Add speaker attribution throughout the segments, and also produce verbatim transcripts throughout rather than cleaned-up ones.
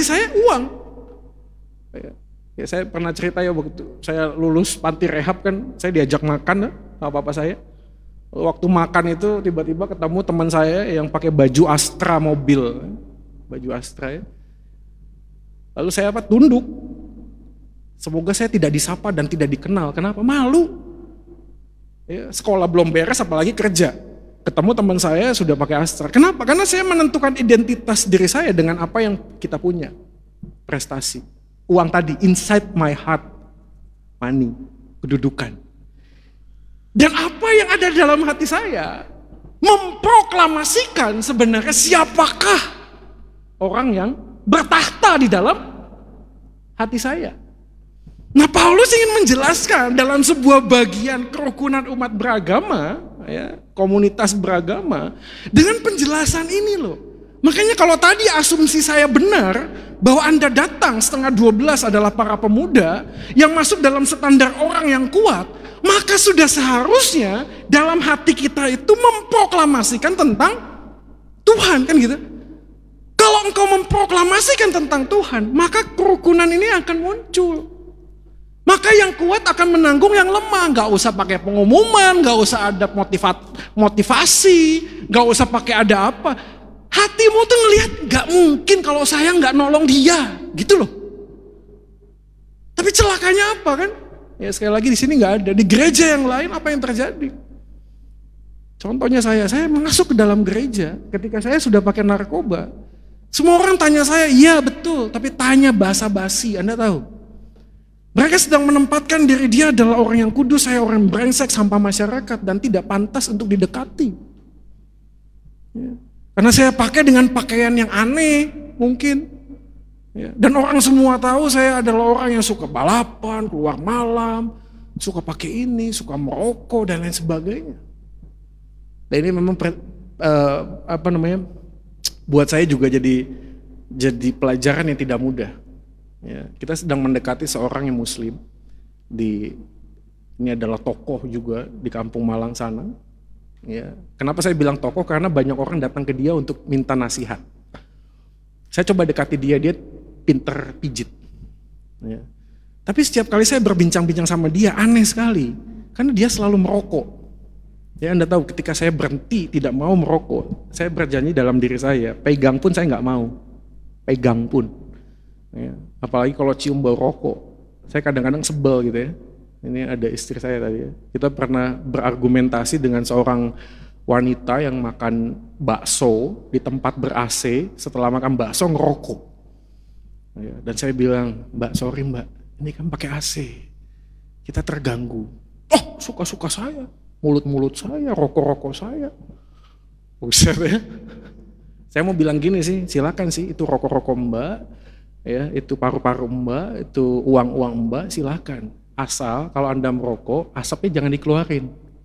Speaker 1: hati saya uang. Ya, ya saya pernah cerita ya waktu saya lulus panti rehab kan, saya diajak makan ya, sama bapak saya. Waktu makan itu tiba-tiba ketemu teman saya yang pakai baju Astra mobil, baju Astra ya. Lalu saya apa tunduk. Semoga saya tidak disapa dan tidak dikenal. Kenapa? Malu. Ya, sekolah belum beres apalagi kerja. Ketemu teman saya sudah pakai Astra. Kenapa? Karena saya menentukan identitas diri saya dengan apa yang kita punya. Prestasi. Uang tadi, inside my heart. Money, kedudukan. Dan apa yang ada dalam hati saya memproklamasikan sebenarnya siapakah orang yang bertahta di dalam hati saya. Nah, Paulus ingin menjelaskan dalam sebuah bagian kerukunan umat beragama, ya, komunitas beragama, dengan penjelasan ini loh. Makanya kalau tadi asumsi saya benar, bahwa Anda datang setengah dua belas adalah para pemuda yang masuk dalam standar orang yang kuat, maka sudah seharusnya dalam hati kita itu memproklamasikan tentang Tuhan, kan gitu. Kalau engkau memproklamasikan tentang Tuhan, maka kerukunan ini akan muncul. Maka yang kuat akan menanggung yang lemah. Gak usah pakai pengumuman, gak usah ada motivat, motivasi, gak usah pakai ada apa. Hatimu tuh ngelihat gak mungkin kalau saya gak nolong dia, gitu loh. Tapi celakanya apa kan? Ya sekali lagi di sini gak ada. Di gereja yang lain apa yang terjadi? Contohnya saya, saya masuk ke dalam gereja ketika saya sudah pakai narkoba. Semua orang tanya saya, iya betul, tapi tanya basa-basi, Anda tahu. Mereka sedang menempatkan diri dia adalah orang yang kudus, saya orang brengsek, sampah masyarakat, dan tidak pantas untuk didekati. Ya. Karena saya pakai dengan pakaian yang aneh, mungkin. Ya. Dan orang semua tahu saya adalah orang yang suka balapan, keluar malam, suka pakai ini, suka merokok, dan lain sebagainya. Dan ini memang uh, apa namanya, buat saya juga jadi jadi pelajaran yang tidak mudah. Ya, kita sedang mendekati seorang yang muslim di ini adalah tokoh juga di kampung Malang sana. Ya, kenapa saya bilang tokoh? Karena banyak orang datang ke dia untuk minta nasihat. Saya coba dekati dia, dia pinter pijit. Ya. Tapi setiap kali saya berbincang-bincang sama dia aneh sekali, karena dia selalu merokok. Ya, Anda tahu ketika saya berhenti tidak mau merokok, saya berjanji dalam diri saya, pegang pun saya nggak mau, pegang pun. Ya, apalagi kalau cium bau rokok, saya kadang-kadang sebel gitu ya. Ini ada istri saya tadi ya. Kita pernah berargumentasi dengan seorang wanita yang makan bakso di tempat ber-A C, setelah makan bakso ngerokok. Ya, dan saya bilang, Mbak sorry Mbak, ini kan pakai A C, kita terganggu. Oh suka-suka saya, mulut-mulut saya, rokok-rokok saya. Buset ya. Saya mau bilang gini sih, silakan sih itu rokok-rokok Mbak. Ya, itu paru-paru Mbak, itu uang-uang Mbak, silakan. Asal kalau Anda merokok, asapnya jangan dikeluarin.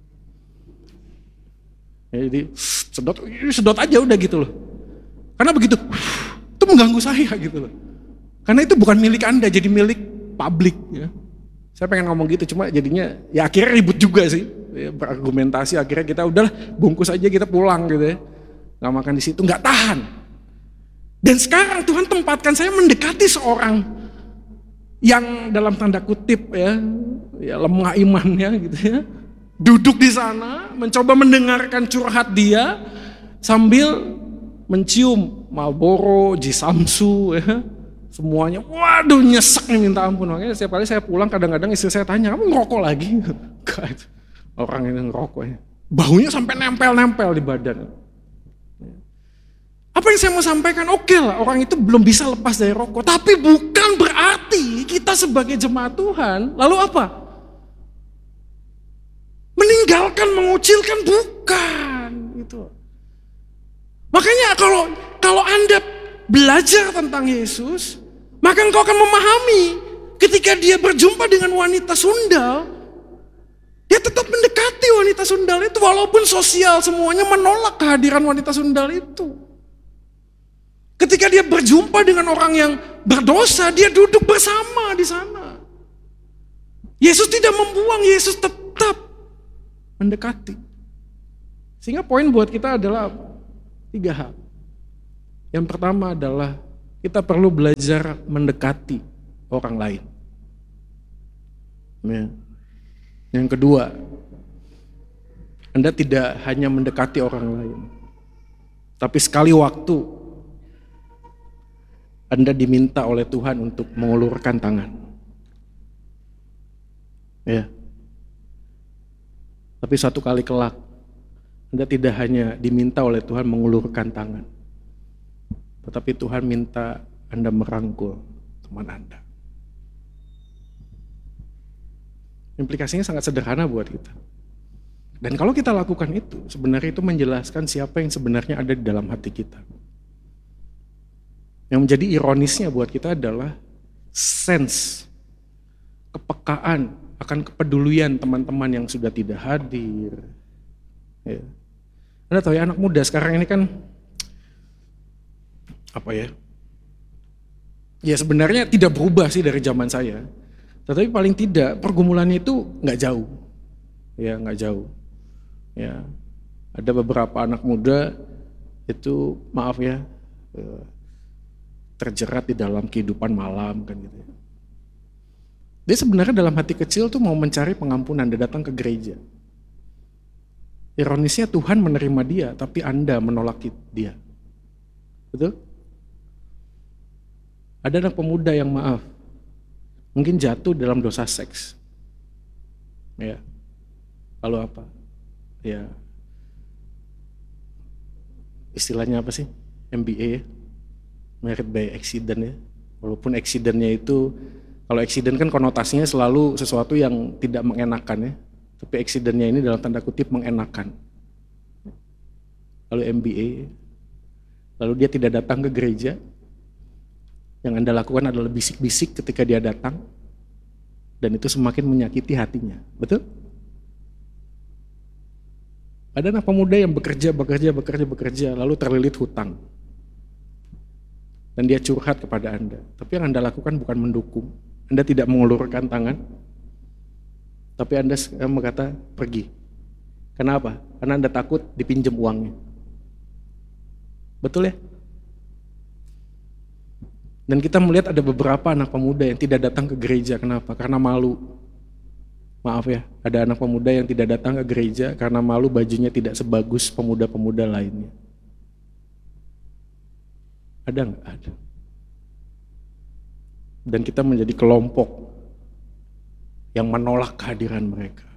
Speaker 1: Ya, jadi sedot, sedot aja udah gitu loh. Karena begitu, itu mengganggu saya gitu loh. Karena itu bukan milik Anda, jadi milik publik. Ya. Saya pengen ngomong gitu, cuma jadinya ya akhirnya ribut juga sih. Ya, berargumentasi, akhirnya kita udahlah bungkus aja kita pulang gitu ya. Nggak makan di situ, nggak tahan. Dan sekarang Tuhan tempatkan saya mendekati seorang yang dalam tanda kutip ya, ya lemah imannya gitu ya. Duduk di sana, mencoba mendengarkan curhat dia sambil mencium Marlboro, Jisamsu ya. Semuanya, waduh nyesek nih minta ampun. Makanya setiap kali saya pulang kadang-kadang istri saya tanya, kamu ngerokok lagi? Orang ini ngerokok ya. Baunya sampai nempel-nempel di badan. Apa yang saya mau sampaikan, oke okay lah orang itu belum bisa lepas dari rokok. Tapi bukan berarti kita sebagai jemaat Tuhan, lalu apa? Meninggalkan, mengucilkan, bukan. Gitu. Makanya kalau kalau Anda belajar tentang Yesus, maka engkau akan memahami ketika dia berjumpa dengan wanita sundal, dia tetap mendekati wanita sundal itu walaupun sosial semuanya menolak kehadiran wanita sundal itu. Ketika dia berjumpa dengan orang yang berdosa, dia duduk bersama di sana. Yesus tidak membuang, Yesus tetap mendekati. Sehingga poin buat kita adalah tiga hal. Yang pertama adalah kita perlu belajar mendekati orang lain. Ya. Yang kedua, Anda tidak hanya mendekati orang lain, tapi sekali waktu Anda diminta oleh Tuhan untuk mengulurkan tangan. Ya. Tapi satu kali kelak, Anda tidak hanya diminta oleh Tuhan mengulurkan tangan, tetapi Tuhan minta Anda merangkul teman Anda. Implikasinya sangat sederhana buat kita. Dan kalau kita lakukan itu, sebenarnya itu menjelaskan siapa yang sebenarnya ada di dalam hati kita. Yang menjadi ironisnya buat kita adalah sense, kepekaan akan kepedulian teman-teman yang sudah tidak hadir. Ya. Anda tahu ya, anak muda sekarang ini kan apa ya? Ya sebenarnya tidak berubah sih dari zaman saya. Tetapi paling tidak pergumulannya itu nggak jauh. Ya nggak jauh. Ya, ada beberapa anak muda itu maaf ya terjerat di dalam kehidupan malam kan gitu. Dia sebenarnya dalam hati kecil tuh mau mencari pengampunan, dia datang ke gereja. Ironisnya Tuhan menerima dia, tapi Anda menolak dia. Betul? Ada anak pemuda yang maaf, mungkin jatuh dalam dosa seks. Ya. Lalu apa? Ya. Istilahnya apa sih? M B A ya. Married by accident ya. Walaupun accidentnya itu, kalau accident kan konotasinya selalu sesuatu yang tidak mengenakan ya. Tapi accidentnya ini dalam tanda kutip mengenakan. Lalu M B A, lalu dia tidak datang ke gereja. Yang Anda lakukan adalah bisik-bisik ketika dia datang. Dan itu semakin menyakiti hatinya. Betul? Ada anak pemuda yang bekerja, bekerja, bekerja, bekerja, lalu terlilit hutang. Dan dia curhat kepada Anda. Tapi yang Anda lakukan bukan mendukung. Anda tidak mengulurkan tangan. Tapi Anda berkata, pergi. Kenapa? Karena Anda takut dipinjam uangnya. Betul ya? Dan kita melihat ada beberapa anak pemuda yang tidak datang ke gereja. Kenapa? Karena malu. Maaf ya, ada anak pemuda yang tidak datang ke gereja karena malu bajunya tidak sebagus pemuda-pemuda lainnya. Ada nggak? Ada. Dan kita menjadi kelompok yang menolak kehadiran mereka.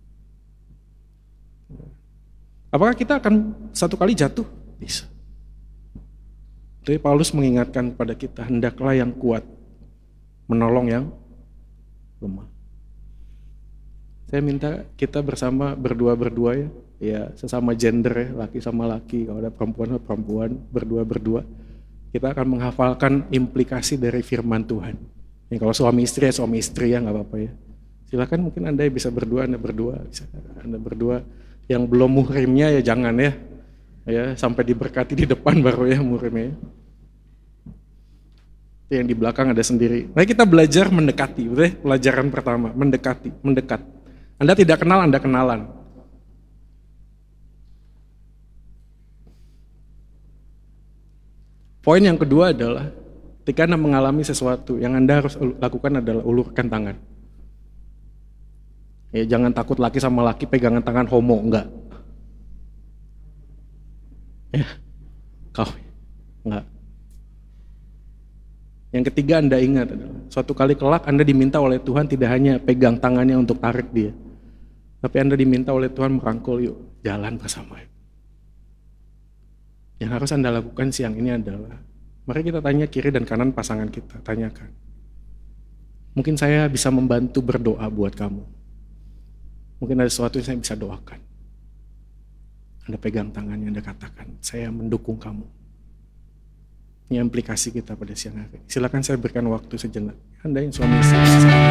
Speaker 1: Apakah kita akan satu kali jatuh? Bisa. Tapi Paulus mengingatkan kepada kita, hendaklah yang kuat menolong yang lemah. Saya minta kita bersama berdua-berdua ya, ya sesama gender ya, laki sama laki, kalau ada perempuan sama perempuan, berdua-berdua. Kita akan menghafalkan implikasi dari firman Tuhan. Ya, kalau suami istri ya suami istri ya nggak apa-apa ya. Silakan mungkin Anda bisa berdua, Anda berdua, bisa Anda berdua. Yang belum muhrimnya ya jangan ya, ya sampai diberkati di depan baru ya muhrimnya. Yang di belakang ada sendiri. Nah kita belajar mendekati, betul ya? Pelajaran pertama, mendekati, mendekat. Anda tidak kenal, Anda kenalan. Poin yang kedua adalah, ketika Anda mengalami sesuatu, yang Anda harus lakukan adalah ulurkan tangan. Ya, jangan takut laki sama laki pegangan tangan homo, enggak. Ya, kau, enggak. Yang ketiga Anda ingat adalah, suatu kali kelak Anda diminta oleh Tuhan tidak hanya pegang tangannya untuk tarik dia, tapi Anda diminta oleh Tuhan merangkul, yuk jalan bersama. Yang harus Anda lakukan siang ini adalah, mari kita tanya kiri dan kanan pasangan kita, tanyakan. Mungkin saya bisa membantu berdoa buat kamu. Mungkin ada sesuatu yang saya bisa doakan. Anda pegang tangannya, Anda katakan, saya mendukung kamu. Ini implikasi kita pada siang hari. Silakan saya berikan waktu sejenak. Anda yang suami istri.